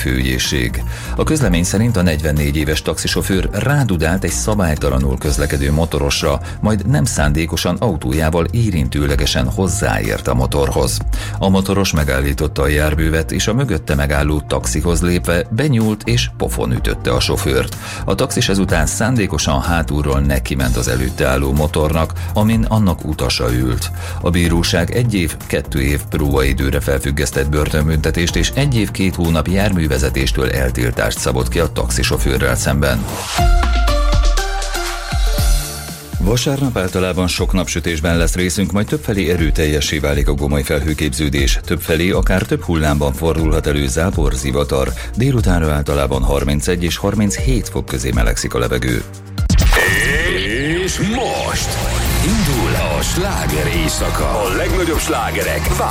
főügyészség. A közlemény szerint a 44 éves taxisofőr rádudált egy szabálytalanul közlekedő motorosra, majd nem szándékosan autójával érintőlegesen hozzáért a motorhoz. A motoros megállította a járművet, és a mögötte megálló taxihoz lépve benyúlt és pofon ütötte a sofőrt. A taxis ezután szándékosan hátulról nekiment az előtte álló motornak, amin annak utasa ült. A bíróság 1 év, 2 év próbaidőre felfüggesztett börtönbüntetést és 1 év, 2 hónap járművezetéstől eltiltást szabott ki a taxisofőrrel szemben. Vasárnap általában sok napsütésben lesz részünk, majd többfelé erőteljessé válik a gomoly felhőképződés. Többfelé akár több hullámban fordulhat elő zápor, zivatar. Délutánra általában 31 és 37 fok közé melegszik a levegő. És most indul a sláger éjszaka. A legnagyobb slágerek